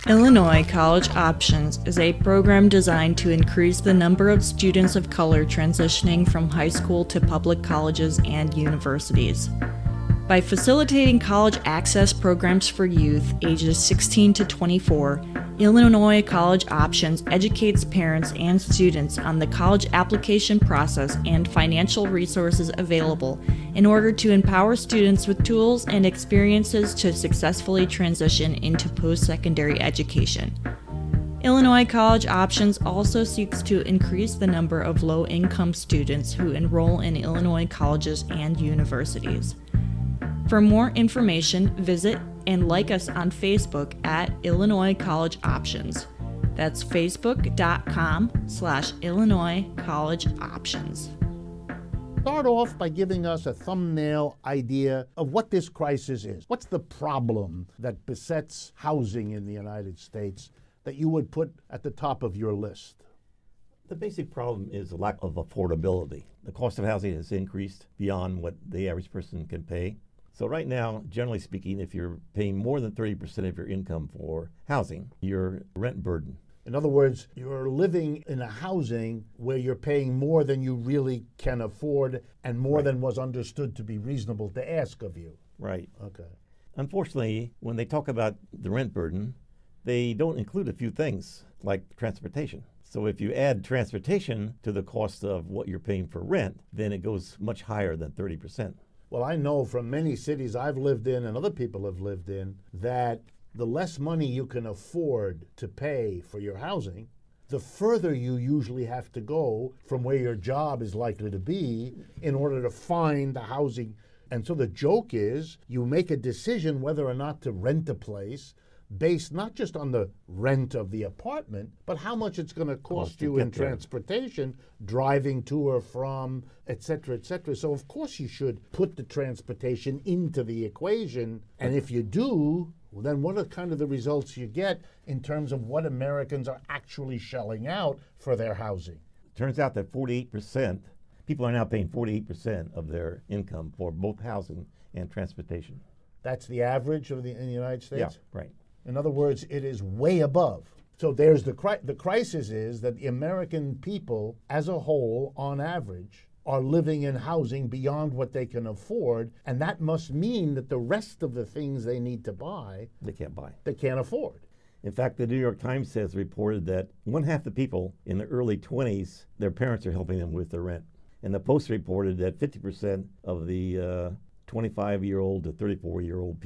Illinois College Options is a program designed to increase the number of students of color transitioning from high school to public colleges and universities. By facilitating college access programs for youth ages 16 to 24, Illinois College Options educates parents and students on the college application process and financial resources available in order to empower students with tools and experiences to successfully transition into post-secondary education. Illinois College Options also seeks to increase the number of low-income students who enroll in Illinois colleges and universities. For more information, visit and like us on Facebook at Illinois College Options. That's facebook.com/Illinois College Options. Start off by giving us a thumbnail idea of what this crisis is. What's the problem that besets housing in the United States that you would put at the top of your list? The basic problem is the lack of affordability. The cost of housing has increased beyond what the average person can pay. So right now, generally speaking, if you're paying more than 30% of your income for housing, you're rent burden. In other words, you're living in a housing where you're paying more than you really can afford and more than was understood to be reasonable to ask of you. Right. Okay. Unfortunately, when they talk about the rent burden, they don't include a few things like transportation. So if you add transportation to the cost of what you're paying for rent, then it goes much higher than 30%. Well, I know from many cities I've lived in and other people have lived in that the less money you can afford to pay for your housing, the further you usually have to go from where your job is likely to be in order to find the housing. And so the joke is you make a decision whether or not to rent a place based not just on the rent of the apartment, but how much it's going to cost you in transportation, driving to or from, et cetera, et cetera. So of course you should put the transportation into the equation. And if you do, well, then what are kind of the results you get in terms of what Americans are actually shelling out for their housing? Turns out that 48%, people are now paying 48% of their income for both housing and transportation. That's the average in the United States? Yeah, right. In other words, it is way above. So there's the crisis is that the American people as a whole, on average, are living in housing beyond what they can afford, and that must mean that the rest of the things they need to buy, they can't buy. They can't afford. In fact, the New York Times has reported that one half the people in the early 20s, their parents are helping them with their rent. And the Post reported that 50% of the 25-year-old to 34-year-old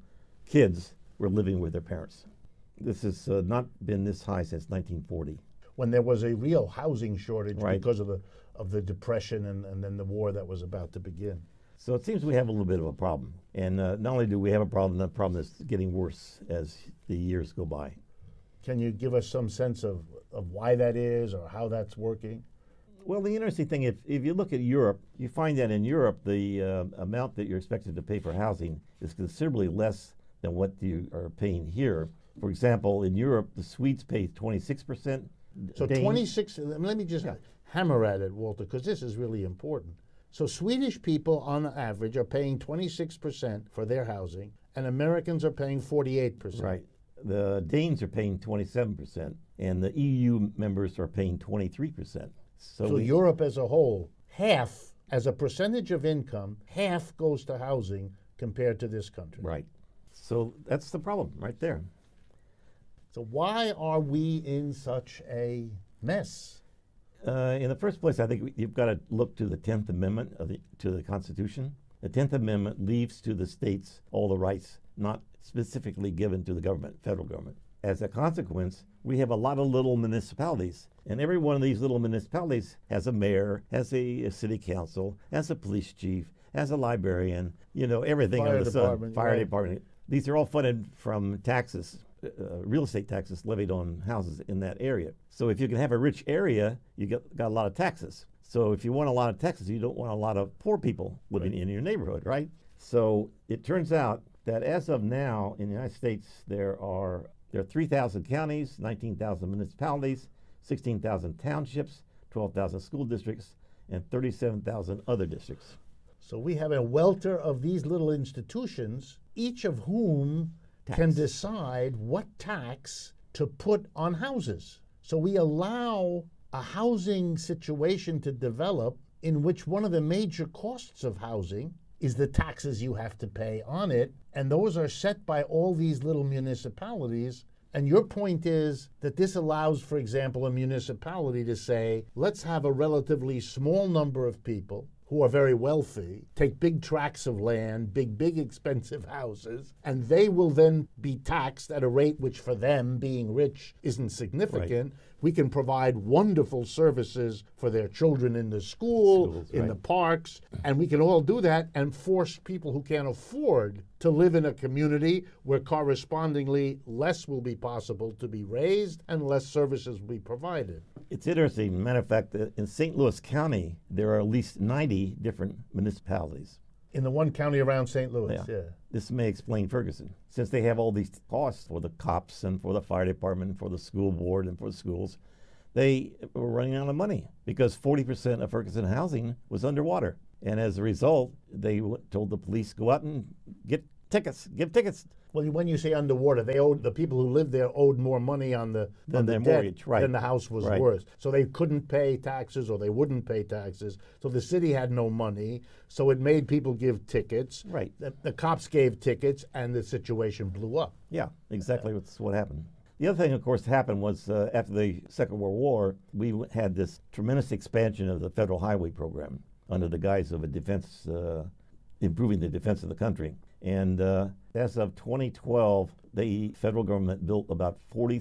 kids, were living with their parents. This has not been this high since 1940. When there was a real housing shortage because of the Depression and then the war that was about to begin. So it seems we have a little bit of a problem. And not only do we have a problem, the problem is getting worse as the years go by. Can you give us some sense of why that is or how that's working? Well, the interesting thing, if you look at Europe, you find that in Europe, the amount that you're expected to pay for housing is considerably less than what you are paying here. For example, in Europe, the Swedes pay 26%. So 26, let me just hammer at it, Walter, because this is really important. So Swedish people on average are paying 26% for their housing, and Americans are paying 48%. Right. The Danes are paying 27%, and the EU members are paying 23%. So Europe as a whole, half, as a percentage of income, half goes to housing compared to this country. Right. So that's the problem right there. So why are we in such a mess? In the first place, I think you've got to look to the 10th Amendment to the Constitution. The 10th Amendment leaves to the states all the rights not specifically given to the government, federal government. As a consequence, we have a lot of little municipalities, and every one of these little municipalities has a mayor, has a city council, has a police chief, has a librarian, everything under the sun. Fire department. These are all funded from taxes, real estate taxes levied on houses in that area. So if you can have a rich area, you got a lot of taxes. So if you want a lot of taxes, you don't want a lot of poor people living in your neighborhood, right? So it turns out that as of now in the United States, there are 3,000 counties, 19,000 municipalities, 16,000 townships, 12,000 school districts, and 37,000 other districts. So we have a welter of these little institutions, each of whom can decide what tax to put on houses. So we allow a housing situation to develop in which one of the major costs of housing is the taxes you have to pay on it. And those are set by all these little municipalities. And your point is that this allows, for example, a municipality to say, let's have a relatively small number of people who are very wealthy, take big tracts of land, big expensive houses, and they will then be taxed at a rate which for them, being rich, isn't significant. Right. We can provide wonderful services for their children in the schools, in the parks, and we can all do that and force people who can't afford to live in a community where correspondingly less will be possible to be raised and less services will be provided. It's interesting. Matter of fact, in St. Louis County, there are at least 90 different municipalities. In the one county around St. Louis, yeah. This may explain Ferguson. Since they have all these costs for the cops and for the fire department, for the school board and for the schools, they were running out of money because 40% of Ferguson housing was underwater. And as a result, they told the police, go out and get tickets, give tickets. Well, when you say underwater, the people who lived there owed more money on the mortgage, right, than the house was worth. So they couldn't pay taxes, or they wouldn't pay taxes. So the city had no money. So it made people give tickets. Right. The cops gave tickets, and the situation blew up. Yeah, exactly. That's what happened. The other thing, of course, that happened was after the Second World War, we had this tremendous expansion of the federal highway program under the guise of a defense, improving the defense of the country. And as of 2012, the federal government built about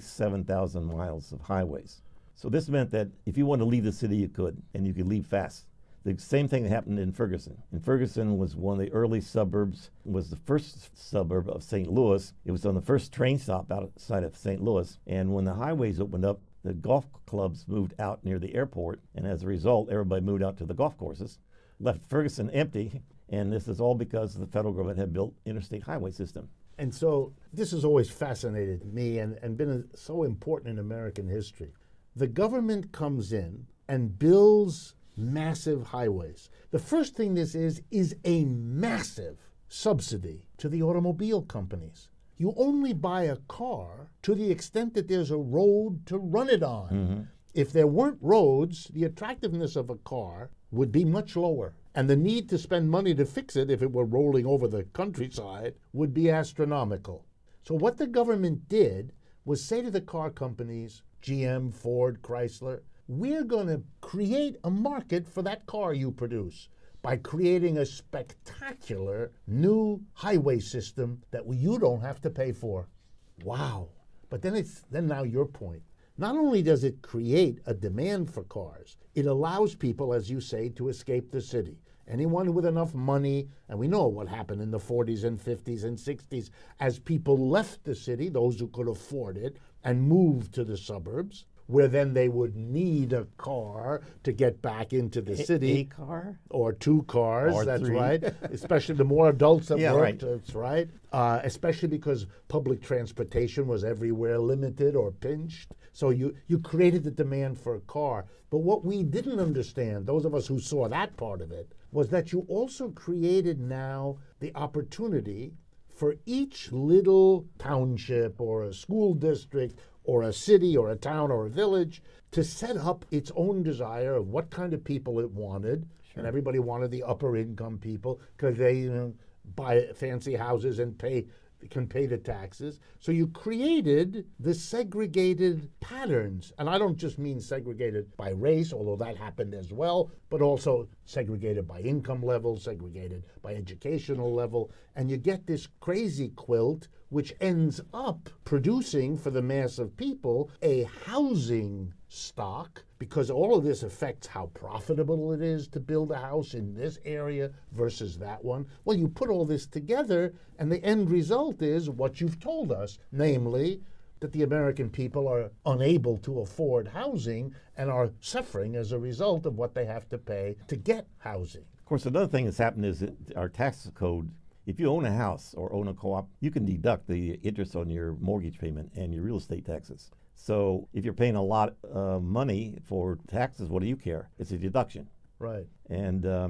47,000 miles of highways. So this meant that if you wanted to leave the city, you could, and you could leave fast. The same thing happened in Ferguson. And Ferguson was one of the early suburbs, was the first suburb of St. Louis. It was on the first train stop outside of St. Louis. And when the highways opened up, the golf clubs moved out near the airport. And as a result, everybody moved out to the golf courses, left Ferguson empty. And this is all because the federal government had built interstate highway system. And so this has always fascinated me and been so important in American history. The government comes in and builds massive highways. The first thing this is a massive subsidy to the automobile companies. You only buy a car to the extent that there's a road to run it on. Mm-hmm. If there weren't roads, the attractiveness of a car would be much lower. And the need to spend money to fix it if it were rolling over the countryside would be astronomical. So what the government did was say to the car companies, GM, Ford, Chrysler, we're going to create a market for that car you produce by creating a spectacular new highway system that you don't have to pay for. Wow. But then now your point. Not only does it create a demand for cars, it allows people, as you say, to escape the city. Anyone with enough money, and we know what happened in the 40s and 50s and 60s, as people left the city, those who could afford it, and moved to the suburbs, where then they would need a car to get back into the city. A car? Or two cars, or that's three. Right. Especially the more adults that worked, right. That's right. Especially because public transportation was everywhere limited or pinched. So you created the demand for a car. But what we didn't understand, those of us who saw that part of it, was that you also created now the opportunity for each little township or a school district or a city or a town or a village to set up its own desire of what kind of people it wanted. Sure. And everybody wanted the upper income people because they buy fancy houses and can pay the taxes. So you created the segregated patterns. And I don't just mean segregated by race, although that happened as well, but also segregated by income level, segregated by educational level. And you get this crazy quilt, which ends up producing for the mass of people a housing stock, because all of this affects how profitable it is to build a house in this area versus that one. Well, you put all this together, and the end result is what you've told us, namely that the American people are unable to afford housing and are suffering as a result of what they have to pay to get housing. Of course, another thing that's happened is that our tax code, if you own a house or own a co-op, you can deduct the interest on your mortgage payment and your real estate taxes. So if you're paying a lot of money for taxes, what do you care? It's a deduction. Right. And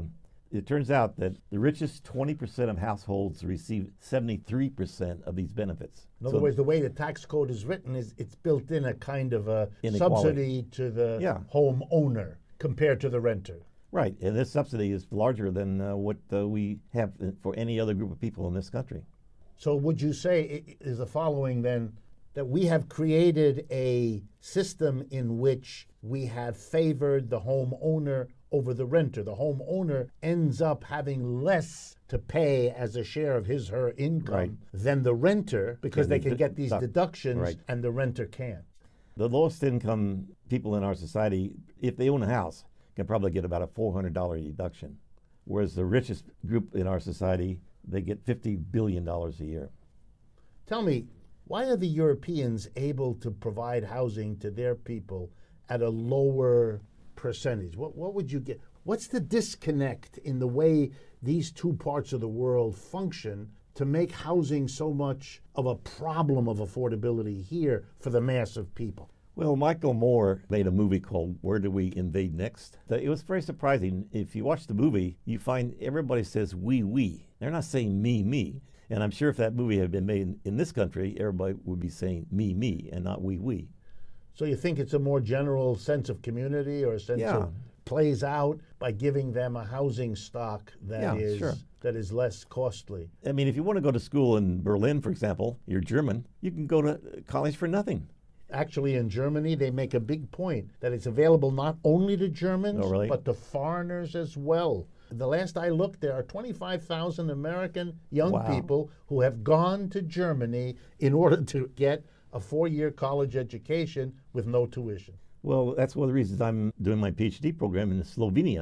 It turns out that the richest 20% of households receive 73% of these benefits. In other words, the way the tax code is written is it's built in a kind of a Inequality. subsidy to the home owner compared to the renter. Right, and this subsidy is larger than what we have for any other group of people in this country. So would you say is the following then, that we have created a system in which we have favored the homeowner over the renter? The homeowner ends up having less to pay as a share of his or her income than the renter, because they can get these deductions and the renter can't. The lowest income people in our society, if they own a house, can probably get about a $400 deduction, whereas the richest group in our society, they get $50 billion a year. Tell me, why are the Europeans able to provide housing to their people at a lower percentage? What would you get? What's the disconnect in the way these two parts of the world function to make housing so much of a problem of affordability here for the mass of people? Well, Michael Moore made a movie called Where Do We Invade Next? It was very surprising. If you watch the movie, you find everybody says we. They're not saying me. And I'm sure if that movie had been made in this country, everybody would be saying me, and not we. So you think it's a more general sense of community, or a sense of plays out by giving them a housing stock that is less costly? I mean, if you want to go to school in Berlin, for example, you're German, you can go to college for nothing. Actually, in Germany, they make a big point that it's available not only to Germans, but to foreigners as well. The last I looked, there are 25,000 American young people who have gone to Germany in order to get a 4-year college education with no tuition. Well, that's one of the reasons I'm doing my PhD program in Slovenia.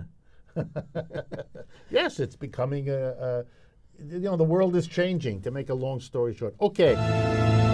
Yes, it's becoming the world is changing, to make a long story short. Okay.